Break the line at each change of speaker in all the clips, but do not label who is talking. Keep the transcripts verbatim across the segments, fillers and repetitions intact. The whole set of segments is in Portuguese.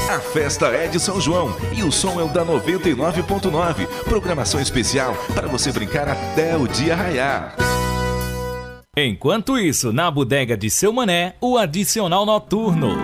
A festa é de São João e o som é o da noventa e nove ponto nove. Programação especial para você brincar até o dia raiar.
Enquanto isso, na bodega de Seu Mané, o adicional noturno.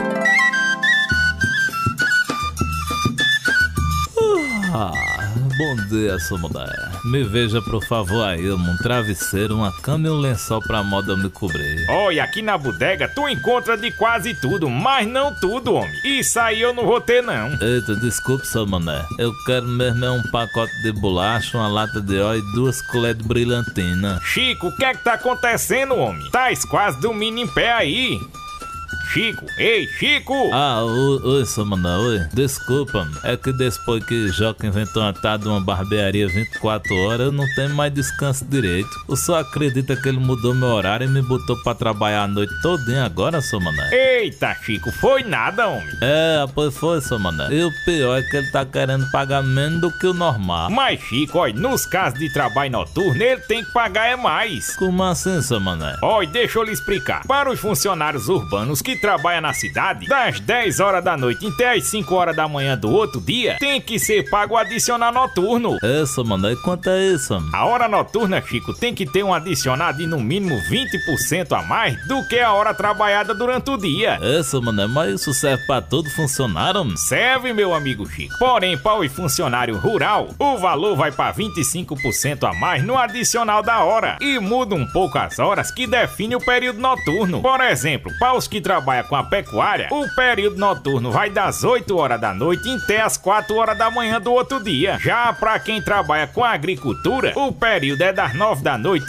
Ah, bom dia, Seu Mané. Me veja, por favor, aí, um travesseiro, uma cama e um lençol pra moda me cobrir.
Olha, aqui na bodega tu encontra de quase tudo, mas não tudo, homem. Isso aí eu não vou ter, não.
Eita, desculpe, Seu Mané. Eu quero mesmo é um pacote de bolacha, uma lata de óleo e duas colheres de brilhantina.
Chico, o que é que tá acontecendo, homem? Tás quase dormindo em pé aí. Chico, ei, Chico!
Ah, oi, oi, Seu Mané, oi. Desculpa-me, é que depois que Joca inventou uma tal de uma barbearia vinte e quatro horas, eu não tenho mais descanso direito. O senhor acredita que ele mudou meu horário e me botou pra trabalhar a noite todinha agora, Seu Mané?
Eita, Chico, foi nada, homem.
É, pois foi, Seu Mané. E o pior é que ele tá querendo pagar menos do que o normal.
Mas, Chico, olha, nos casos de trabalho noturno, ele tem que pagar é mais.
Como assim, Seu Mané?
Olha, deixa eu lhe explicar. Para os funcionários urbanos que trabalha na cidade, das dez horas da noite até as cinco horas da manhã do outro dia, tem que ser pago o adicional noturno.
É, Seu Mané, e quanto é isso?
A hora noturna, Chico, tem que ter um adicional de no mínimo vinte por cento a mais do que a hora trabalhada durante o dia.
É, Seu Mané, mas isso serve pra todo funcionário?
Serve, meu amigo Chico. Porém, para o funcionário rural, o valor vai para vinte e cinco por cento a mais no adicional da hora e muda um pouco as horas que define o período noturno. Por exemplo, para os que trabalham com a pecuária, o período noturno vai das oito horas da noite até as quatro horas da manhã do outro dia. Já para quem trabalha com a agricultura, o período é das nove da noite